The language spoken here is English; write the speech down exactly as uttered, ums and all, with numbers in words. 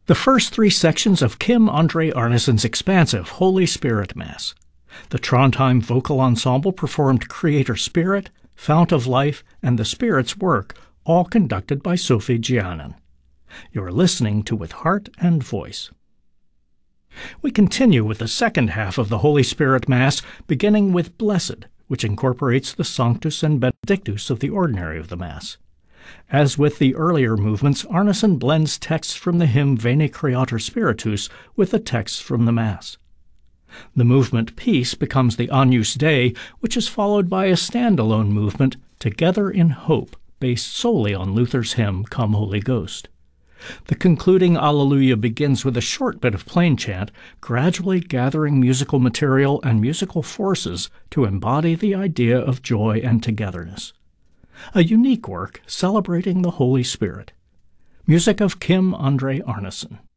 The first three sections of Kim Andre Arneson's expansive Holy Spirit Mass. The Trondheim Vocal Ensemble performed Creator Spirit, Fount of Life, and the Spirit's Work, all conducted by Sophie Giannen. You're listening to With Heart and Voice. We continue with the second half of the Holy Spirit Mass, beginning with Blessed, which incorporates the Sanctus and Benedictus of the ordinary of the Mass. As with the earlier movements, Arneson blends texts from the hymn Veni Creator Spiritus with the texts from the Mass. The movement Peace becomes the Agnus Dei, which is followed by a standalone movement, Together in Hope, based solely on Luther's hymn Come Holy Ghost. The concluding Alleluia begins with a short bit of plain chant, gradually gathering musical material and musical forces to embody the idea of joy and togetherness. A unique work celebrating the Holy Spirit. Music of Kim Andre Arneson.